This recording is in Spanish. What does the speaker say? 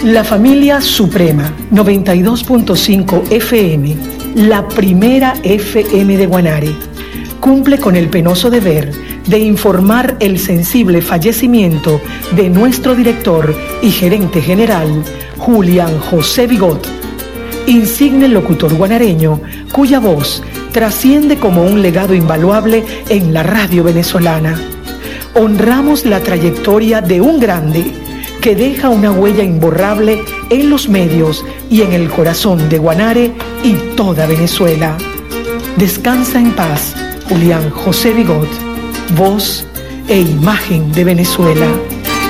La familia Suprema, 92.5 FM, la primera FM de Guanare, cumple con el penoso deber de informar el sensible fallecimiento de nuestro director y gerente general, Julián José Bigot, insigne locutor guanareño cuya voz trasciende como un legado invaluable en la radio venezolana. Honramos la trayectoria de un grande que deja una huella imborrable en los medios y en el corazón de Guanare y toda Venezuela. Descansa en paz, Julián José Bigot, voz e imagen de Venezuela.